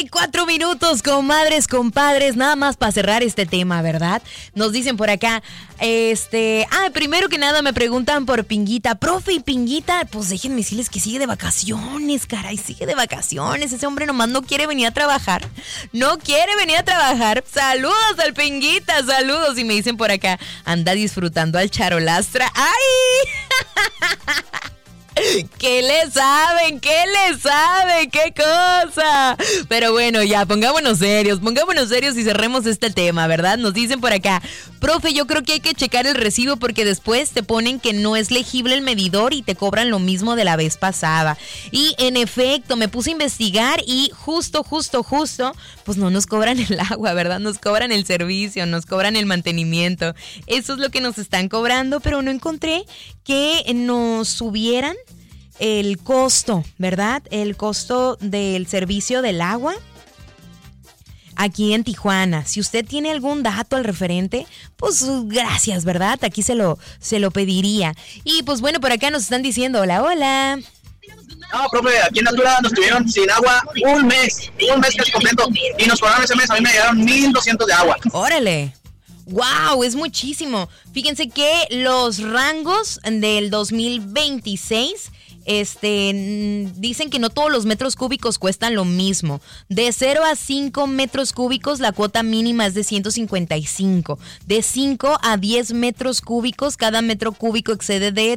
9:34, comadres, compadres, nada más para cerrar este tema, ¿verdad? Nos dicen por acá, primero que nada me preguntan por Pinguita. Profe, ¿y Pinguita? Pues déjenme decirles que sigue de vacaciones, caray, sigue de vacaciones. Ese hombre nomás no quiere venir a trabajar. No quiere venir a trabajar. Saludos al Pinguita, saludos. Y me dicen por acá, anda disfrutando al Charolastra. ¡Ay! ¿Qué le saben? ¿Qué le saben? ¡Qué cosa! Pero bueno, ya, pongámonos serios y cerremos este tema, ¿verdad? Nos dicen por acá, profe, yo creo que hay que checar el recibo porque después te ponen que no es legible el medidor y te cobran lo mismo de la vez pasada. Y en efecto, me puse a investigar y justo, pues no nos cobran el agua, ¿verdad? Nos cobran el servicio, nos cobran el mantenimiento. Eso es lo que nos están cobrando, pero no encontré que nos subieran el costo, ¿verdad? El costo del servicio del agua aquí en Tijuana. Si usted tiene algún dato al referente, pues gracias, ¿verdad? Aquí se lo pediría. Y pues bueno, por acá nos están diciendo, hola. No, profe, aquí en Natura nos tuvieron sin agua un mes casi completo y nos cobraron ese mes, a mí me llegaron 1,200 de agua. ¡Órale! ¡Wow! Es muchísimo. Fíjense que los rangos del 2026 dicen que no todos los metros cúbicos cuestan lo mismo. De 0 a 5 metros cúbicos la cuota mínima es de 155. De 5 a 10 metros cúbicos, cada metro cúbico excede de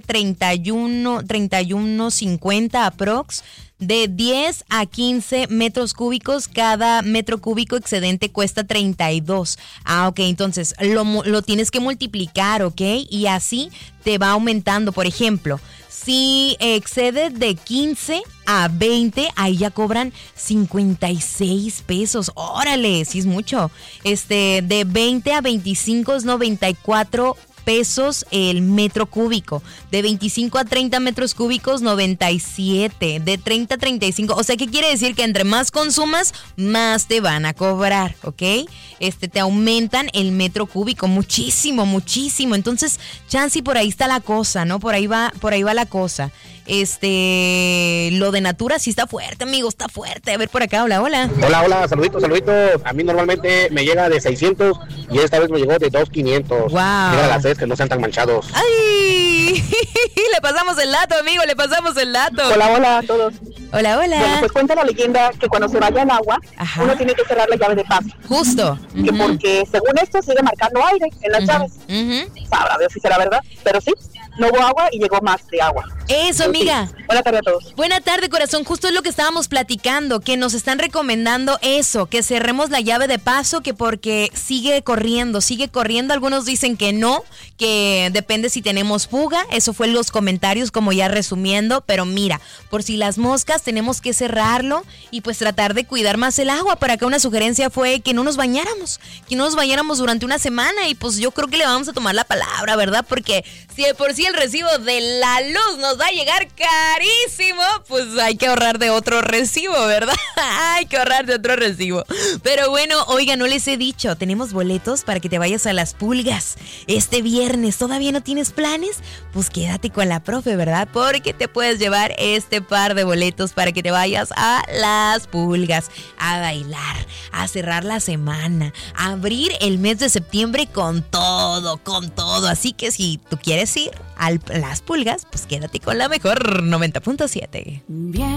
31.50 aprox. De 10 a 15 metros cúbicos, cada metro cúbico excedente cuesta 32. Ok, entonces lo tienes que multiplicar, ¿ok? Y así te va aumentando. Por ejemplo, si excede de 15 a 20, ahí ya cobran 56 pesos. ¡Órale! Sí es mucho. De 20 a 25 es 94 pesos el metro cúbico. De 25 a 30 metros cúbicos, 97. De 30 a 35. O sea, ¿qué quiere decir? Que entre más consumas, más te van a cobrar, ¿ok? Te aumentan el metro cúbico. Muchísimo. Entonces, chance, por ahí está la cosa, ¿no? Por ahí va la cosa. Lo de Natura sí está fuerte, amigo, está fuerte. A ver por acá, hola. Hola, saludito. A mí normalmente me llega de 600 y esta vez me llegó de 2,500. Wow. Llega a las 6 que no sean tan manchados. ¡Ay! Le pasamos el dato, amigo, Hola a todos. Hola. Bueno, pues cuenta la leyenda que cuando se vaya el agua, Ajá, uno tiene que cerrar la llave de paso. justo. Que porque según esto sigue marcando aire en las llaves. Sabrá Dios si será verdad, pero sí, no hubo agua y llegó más de agua. Eso, amiga. Sí. Buena tarde a todos. Buena tarde, corazón. Justo es lo que estábamos platicando, que nos están recomendando eso, que cerremos la llave de paso, que porque sigue corriendo. Algunos dicen que no, que depende si tenemos fuga. Eso fue en los comentarios, como ya resumiendo. Pero mira, por si las moscas, tenemos que cerrarlo y pues tratar de cuidar más el agua. Para acá una sugerencia fue que no nos bañáramos durante una semana y pues yo creo que le vamos a tomar la palabra, ¿verdad? Porque si de por sí el recibo de la luz nos va a llegar carísimo, pues hay que ahorrar de otro recibo, ¿verdad? Pero bueno, oiga, no les he dicho, tenemos boletos para que te vayas a Las Pulgas este viernes. ¿Todavía no tienes planes? Pues quédate con la profe, ¿verdad? Porque te puedes llevar este par de boletos para que te vayas a Las Pulgas, a bailar, a cerrar la semana, a abrir el mes de septiembre con todo. Así que si tú quieres ir a Las Pulgas, pues quédate con la mejor 90.7.